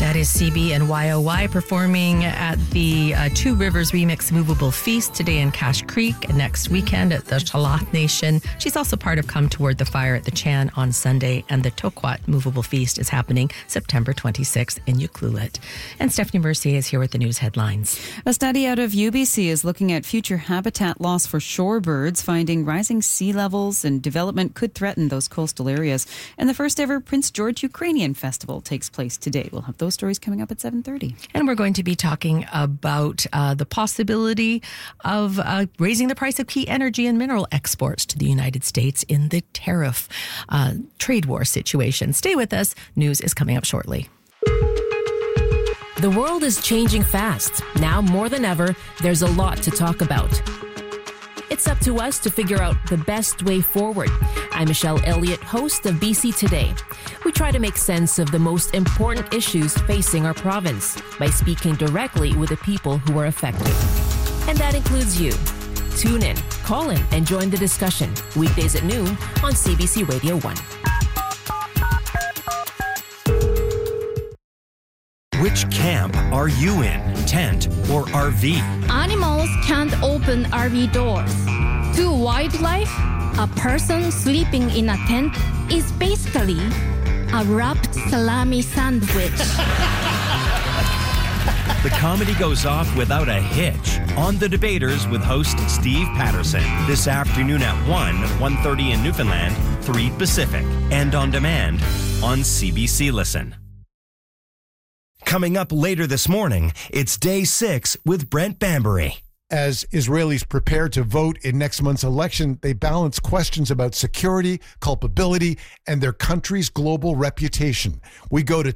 That is CB and YOY performing at the Two Rivers Remix Movable Feast today in Cache Creek and next weekend at the Chalath Nation. She's also part of Come Toward the Fire at the Chan on Sunday, and the Tokwat Movable Feast is happening September 26th in Ucluelet. And Stephanie Mercier is here with the news headlines. A study out of UBC is looking at future habitat loss for shorebirds, finding rising sea levels and development could threaten those coastal areas. And the first ever Prince George Ukrainian Festival takes place today. We'll have those stories coming up at 7:30. And we're going to be talking about the possibility of raising the price of key energy and mineral exports to the United States in the tariff trade war situation. Stay with us. News is coming up shortly. The world is changing fast. Now more than ever, there's a lot to talk about. It's up to us to figure out the best way forward. I'm Michelle Elliott, host of BC Today. We try to make sense of the most important issues facing our province by speaking directly with the people who are affected. And that includes you. Tune in, call in, and join the discussion. Weekdays at noon on CBC Radio 1. Which camp are you in? Tent or RV? Animals can't open RV doors. To wildlife, a person sleeping in a tent is basically a wrapped salami sandwich. The comedy goes off without a hitch on The Debaters with host Steve Patterson this afternoon at 1:30 in Newfoundland, 3 Pacific, and on demand on CBC Listen. Coming up later this morning, it's Day 6 with Brent Bambury. As Israelis prepare to vote in next month's election, they balance questions about security, culpability, and their country's global reputation. We go to